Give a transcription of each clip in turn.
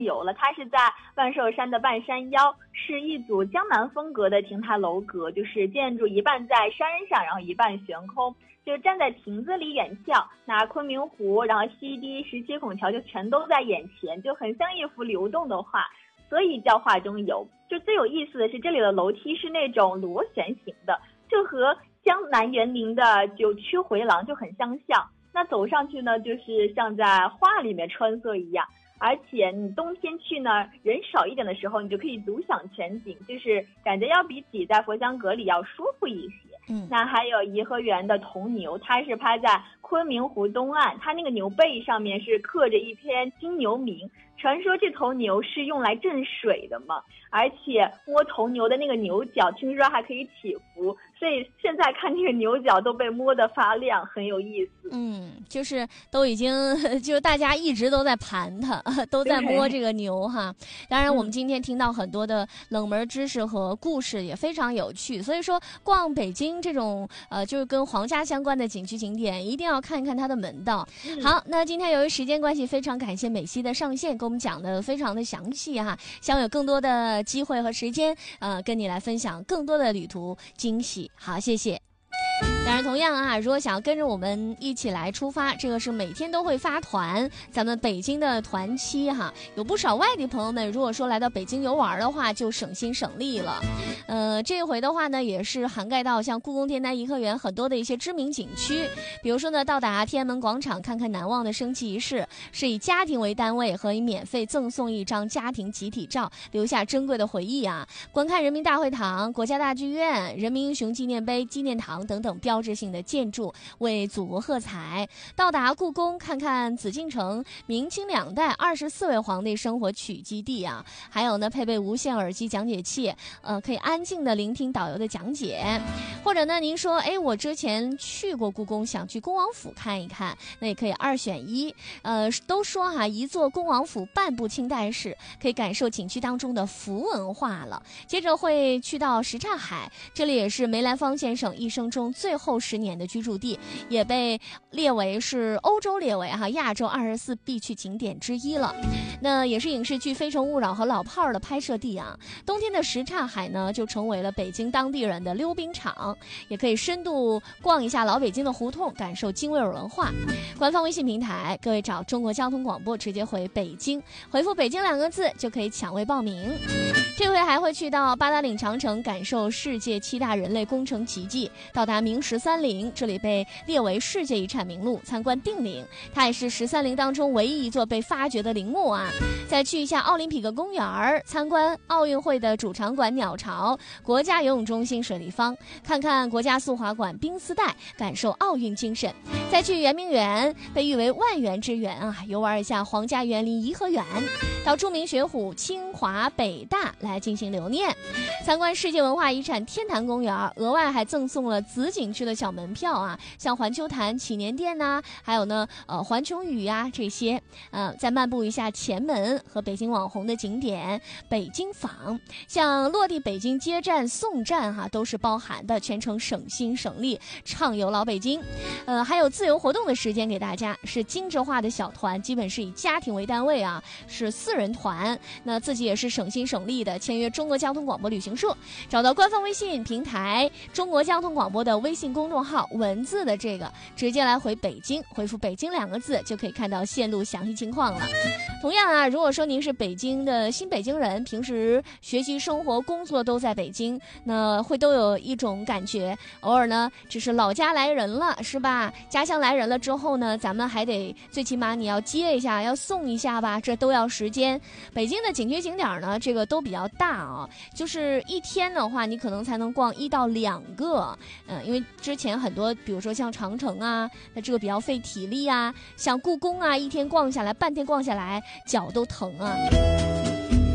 有了，它是在万寿山的半山腰，是一组江南风格的亭台楼阁，就是建筑一半在山上，然后一半悬空，就站在亭子里远眺，那昆明湖，然后西堤、17孔桥就全都在眼前，就很像一幅流动的画，所以叫画中游。就最有意思的是，这里的楼梯是那种螺旋形的，就和江南园林的九曲回廊就很相像。那走上去呢，就是像在画里面穿梭一样。而且你冬天去呢，人少一点的时候，你就可以独享全景，就是感觉要比挤在佛香阁里要舒服一些。那还有颐和园的铜牛，它是趴在昆明湖东岸，它那个牛背上面是刻着一篇金牛铭，传说这头牛是用来镇水的嘛，而且摸头牛的那个牛角，听说还可以祈福，所以现在看这个牛角都被摸得发亮，很有意思。 就是都已经就是大家一直都在盘它，都在摸这个牛哈。当然我们今天听到很多的冷门知识和故事也非常有趣，所以说逛北京这种就是跟皇家相关的景区景点一定要看一看它的门道。好，那今天由于时间关系，非常感谢美西的上线，跟我们讲的非常的详细哈，希望有更多的机会和时间跟你来分享更多的旅途惊喜。好，谢谢。当然同样啊，如果想要跟着我们一起来出发，这个是每天都会发团，咱们北京的团期哈，有不少外地朋友们如果说来到北京游玩的话，就省心省力了。这一回的话呢，也是涵盖到像故宫、天坛、颐和园很多的一些知名景区，比如说呢，到达天安门广场看看难忘的升旗仪式，是以家庭为单位，可以免费赠送一张家庭集体照，留下珍贵的回忆啊。观看人民大会堂、国家大剧院、人民英雄纪念碑、纪念堂等等标志性的建筑，为祖国喝彩。到达故宫，看看紫禁城明清两代24位皇帝生活取基地啊，还有呢，配备无线耳机讲解器，可以安静的聆听导游的讲解。或者呢，您说，我之前去过故宫，想去恭王府看一看，那也可以2选1。都说哈，一座恭王府半部清代史，可以感受景区当中的服文化了。接着会去到什刹海，这里也是梅兰芳先生一生中最后10年的居住地，也被列为是欧洲列为亚洲24必去景点之一了。那也是影视剧《非诚勿扰》和老炮儿的拍摄地啊。冬天的什刹海呢，就成为了北京当地人的溜冰场，也可以深度逛一下老北京的胡同，感受京味儿文化。官方微信平台，各位找中国交通广播，直接回北京，回复北京2个字就可以抢位报名。这回还会去到八达岭长城，感受世界7大人类工程奇迹，到达明13陵，这里被列为世界遗产名录，参观定陵，它也是13陵当中唯一一座被发掘的陵墓啊。再去一下奥林匹克公园，参观奥运会的主场馆鸟巢、国家游泳中心水立方，看看国家速滑馆冰丝带，感受奥运精神。再去圆明园，被誉为万园之园啊，游玩一下皇家园林颐和园，到著名学府清华、北大来进行留念，参观世界文化遗产天坛公园，额外还赠送了子景区的小门票啊，像环球坛、祈年殿呐，还有呢环球语呀这些，再漫步一下前门和北京网红的景点北京坊，像落地北京接站、送站都是包含的，全程省心省力，畅游老北京。还有自由活动的时间给大家，是精致化的小团，基本是以家庭为单位啊，是4人团，那自己也是省心省力的，签约中国交通广播旅行社，找到官方微信平台中国交通广播的微信公众号，文字的这个直接来回北京，回复北京2个字就可以看到线路详细情况了。同样啊，如果说您是北京的新北京人，平时学习生活工作都在北京，那会都有一种感觉，偶尔呢就是老家来人了是吧，家乡来人了之后呢，咱们还得最起码你要接一下，要送一下吧，这都要时间。北京的景区景点呢，这个都比较大啊，就是一天的话你可能才能逛1到2个，因为之前很多比如说像长城啊，那这个比较费体力啊，像故宫啊，一天逛下来半天逛下来脚都疼啊。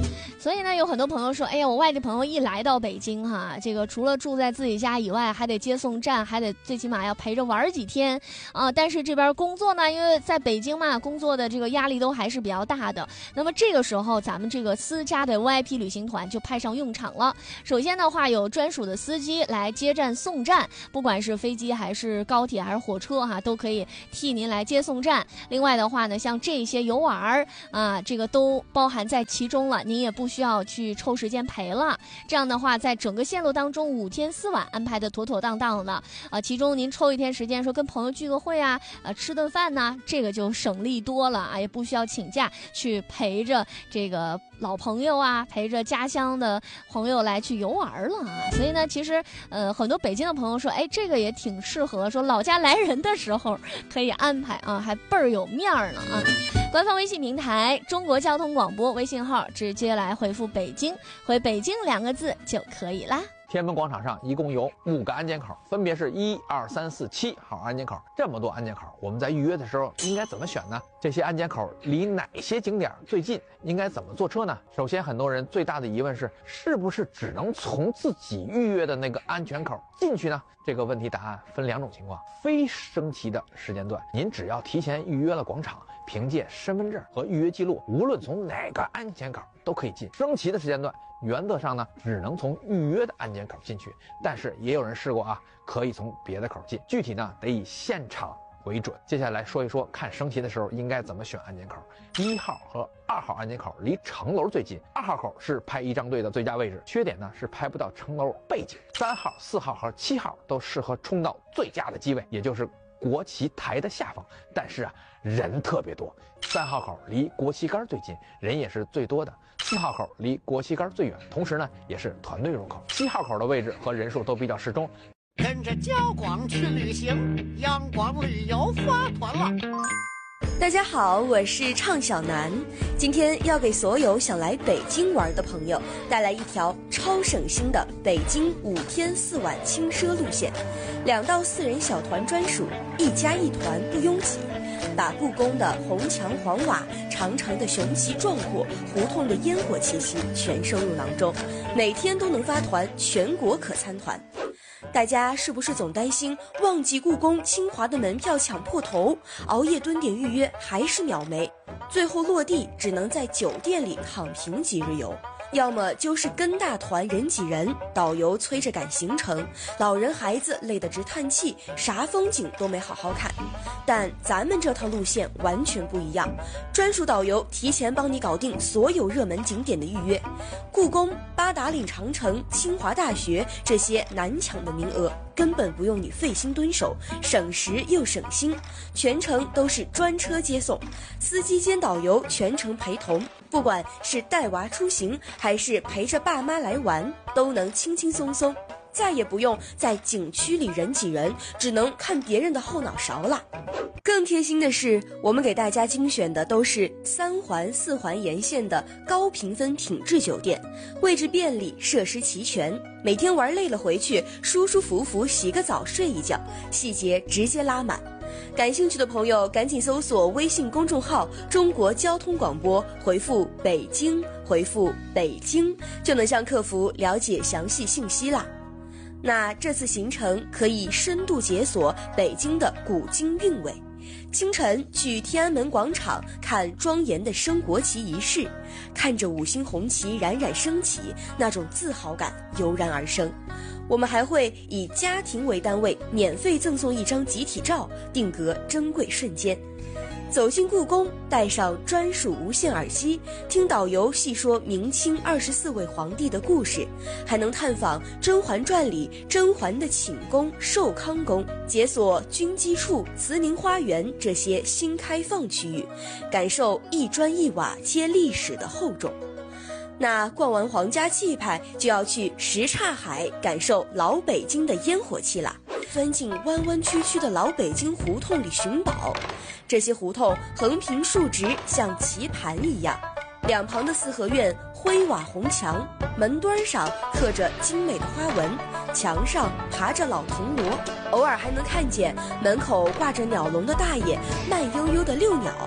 所以呢，有很多朋友说，哎呀，我外地朋友一来到北京哈，这个除了住在自己家以外，还得接送站，还得最起码要陪着玩几天啊。但是这边工作呢，因为在北京嘛，工作的这个压力都还是比较大的。那么这个时候，咱们这个私家的 VIP 旅行团就派上用场了。首先的话，有专属的司机来接站送站，不管是飞机还是高铁还是火车哈，都可以替您来接送站。另外的话呢，像这些游玩啊，这个都包含在其中了，您也不需要去抽时间陪了。这样的话，在整个线路当中5天4晚安排的妥妥当当的其中您抽一天时间说跟朋友聚个会啊，吃顿饭呢，这个就省力多了啊，也不需要请假去陪着这个老朋友啊，陪着家乡的朋友来去游玩了啊。所以呢，其实很多北京的朋友说，哎，这个也挺适合说老家来人的时候可以安排啊，还倍儿有面儿呢啊。官方微信平台中国交通广播微信号，直接来回复北京，回北京2个字就可以啦。 天安门广场上一共有5个安检口，分别是1、2、3、4、7号安检口。这么多安检口，我们在预约的时候应该怎么选呢？这些安检口离哪些景点最近？应该怎么坐车呢？首先，很多人最大的疑问是不是只能从自己预约的那个安全口进去呢？这个问题答案分2种情况。非升旗的时间段，您只要提前预约了广场，凭借身份证和预约记录，无论从哪个安检口都可以进。升旗的时间段，原则上呢，只能从预约的安检口进去，但是也有人试过啊，可以从别的口进。具体呢，得以现场为准。接下来说一说看升旗的时候应该怎么选安检口。1号和2号安检口离城楼最近，2号口是排仪仗队的最佳位置，缺点呢是拍不到城楼背景。3号、4号和7号都适合冲到最佳的机位，也就是国旗台的下方，但是人特别多。3号口离国旗杆最近，人也是最多的。4号口离国旗杆最远，同时呢也是团队入口。7号口的位置和人数都比较适中。 跟着焦广去旅行，央广旅游发团了。 大家好，我是畅小南，今天要给所有想来北京玩的朋友带来一条超省心的北京5天4晚轻奢路线，2到4人小团专属，1加1团不拥挤，把故宫的红墙黄瓦、长城的雄奇壮阔、胡同的烟火气息全收入囊中，每天都能发团，全国可参团。大家是不是总担心忘记故宫清华的门票抢破头，熬夜蹲点预约还是秒没，最后落地只能在酒店里躺平几日游？要么就是跟大团人挤人，导游催着赶行程，老人孩子累得直叹气，啥风景都没好好看。但咱们这趟路线完全不一样，专属导游提前帮你搞定所有热门景点的预约，故宫、八达岭长城、清华大学这些难抢的名额根本不用你费心蹲守，省时又省心，全程都是专车接送，司机兼导游全程陪同，不管是带娃出行还是陪着爸妈来玩，都能轻轻松松，再也不用在景区里人挤人，只能看别人的后脑勺了。更贴心的是，我们给大家精选的都是3环4环沿线的高评分品质酒店，位置便利，设施齐全，每天玩累了回去舒舒服服洗个澡睡一觉，细节直接拉满。感兴趣的朋友赶紧搜索微信公众号中国交通广播，回复北京，回复北京，就能向客服了解详细信息啦。那这次行程可以深度解锁北京的古今韵味。清晨去天安门广场看庄严的升国旗仪式，看着5星红旗冉冉升起，那种自豪感油然而生。我们还会以家庭为单位，免费赠送1张集体照，定格珍贵瞬间。走进故宫，戴上专属无线耳机，听导游细说明清24位皇帝的故事，还能探访《甄嬛传》里甄嬛的寝宫寿康宫，解锁军机处、慈宁花园这些新开放区域，感受一砖一瓦接历史的厚重。那逛完皇家气派，就要去什刹海感受老北京的烟火气啦。钻进弯弯曲曲的老北京胡同里寻宝，这些胡同横平竖直，像棋盘一样，两旁的四合院灰瓦红墙，门墩上刻着精美的花纹，墙上爬着老铜锣，偶尔还能看见门口挂着鸟笼的大爷慢悠悠地遛鸟。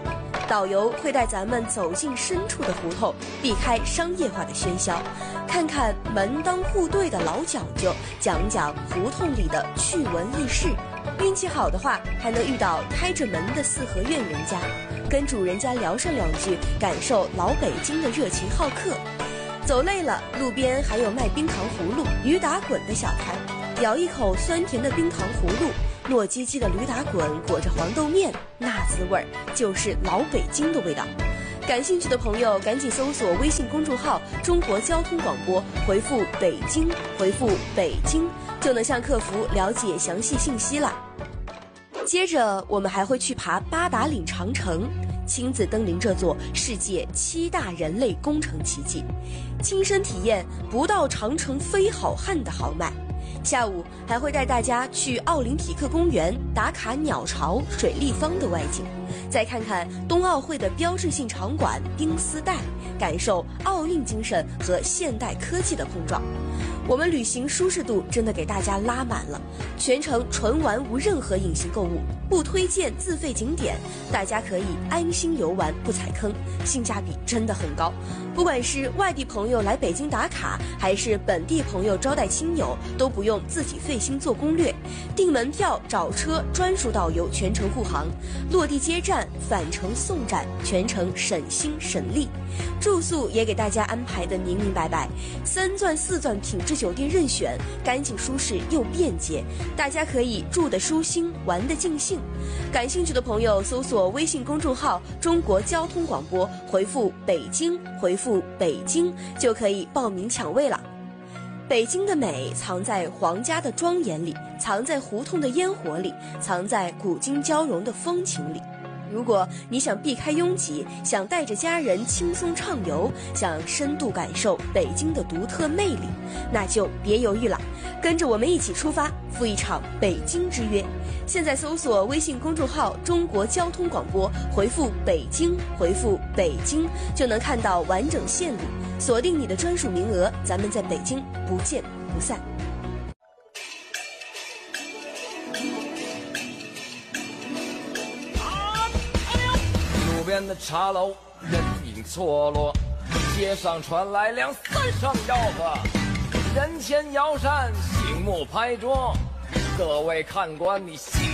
导游会带咱们走进深处的胡同，避开商业化的喧嚣，看看门当户对的老讲究，讲讲胡同里的趣闻轶事。运气好的话，还能遇到开着门的四合院人家，跟主人家聊上2句，感受老北京的热情好客。走累了，路边还有卖冰糖葫芦、驴打滚的小摊，咬一口酸甜的冰糖葫芦，糯叽叽的驴打滚裹着黄豆面，那滋味儿就是老北京的味道。感兴趣的朋友赶紧搜索微信公众号中国交通广播，回复北京，回复北京就能向客服了解详细信息了。接着我们还会去爬八达岭长城，亲自登临这座世界7大人类工程奇迹，亲身体验不到长城非好汉的豪迈。下午还会带大家去奥林匹克公园打卡鸟巢、水立方的外景，再看看冬奥会的标志性场馆丁丝带，感受奥运精神和现代科技的碰撞。我们旅行舒适度真的给大家拉满了，全程纯玩无任何隐形购物，不推荐自费景点，大家可以安心游玩不踩坑，性价比真的很高。不管是外地朋友来北京打卡，还是本地朋友招待亲友，都不用自己费心做攻略，订门票、找车，专属导游全程护航，落地接站、返程送站，全程省心省力。住宿也给大家安排的明明白白，3钻4钻品质酒店任选，干净舒适又便捷，大家可以住得舒心，玩得尽兴。感兴趣的朋友搜索微信公众号中国交通广播，回复北京，回复北京就可以报名抢位了。北京的美藏在皇家的庄严里，藏在胡同的烟火里，藏在古今交融的风情里。如果你想避开拥挤，想带着家人轻松畅游，想深度感受北京的独特魅力，那就别犹豫了，跟着我们一起出发，赴一场北京之约。现在搜索微信公众号中国交通广播，回复北京，回复北京就能看到完整线路，锁定你的专属名额，咱们在北京不见不散。 路边的茶楼人影错落，街上传来两三声吆喝，人前摇扇，醒目拍桌，各位看官你